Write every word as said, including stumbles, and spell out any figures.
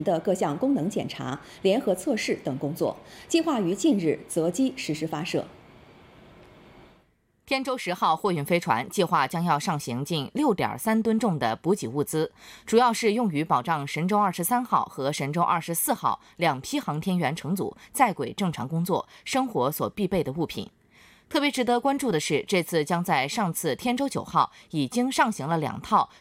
的各项功能检查、联合测试等工作，计划于近日择机实施发射。 天舟十号货运飞船计划将要上行近六点三吨重的补给物资，主要是用于保障神舟二十三号和神舟二十四号两批航天员乘组在轨正常工作、生活所必备的物品。特别值得关注的是，这次将在上次天舟九号已经上行了两套